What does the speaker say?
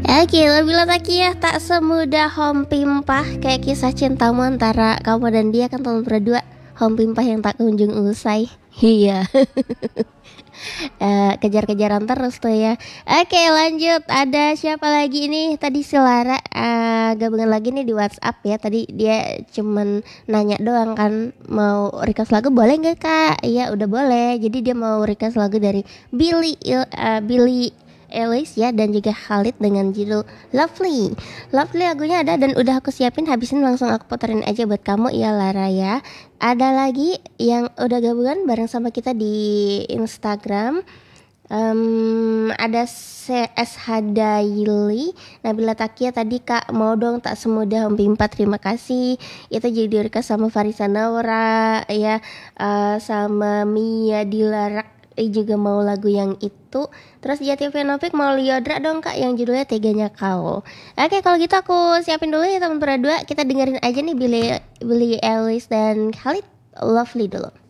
Oke, Nabila Takia tak semudah Hom Pimpah. Kayak kisah cintamu antara kamu dan dia kan tahun berdua. Hom Pimpah yang tak kunjung usai. Iya. Kejar-kejaran terus tuh ya. Oke, lanjut. Ada siapa lagi nih? Tadi si Lara gabungan lagi nih di WhatsApp ya. Tadi dia cuman nanya doang kan, mau request lagu boleh nggak kak? Iya udah boleh. Jadi dia mau request lagu dari Billy Eilish ya, dan juga Khalid dengan judul Lovely. Lovely lagunya ada dan udah aku siapin, habisin langsung aku puterin aja buat kamu ya Lara ya. Ada lagi yang udah gabungan bareng sama kita di Instagram. Ada CSH Daily, Nabila Takia tadi kak mau dong tak semudah Om Bimpa, terima kasih. Itu jadi request sama Farisa Naura ya, sama Mia Dilarak juga mau lagu yang itu. Terus Jati Venovik mau Liodra dong kak yang judulnya Teganya Kau. Oke kalau gitu aku siapin dulu ya teman berdua. Kita dengerin aja nih Billy Eilish dan Khalid Lovely dulu.